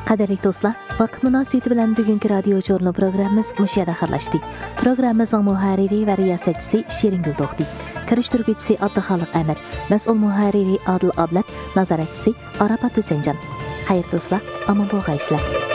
Qadirlik do'stlar, vaqt munosabati bilan bugungi radio jurnal programmamiz mushayada xirlashdi. Programmamizning muharriri va riyosatchisi Shiringul To'xti, kirishtiruvchisi Abduxoliq Ahmad, mas'ul muharriri Adil Ablat, nazoratchisi Arafat Husaynjon. Xayr do'stlar, omon bo'lg'aysizlar.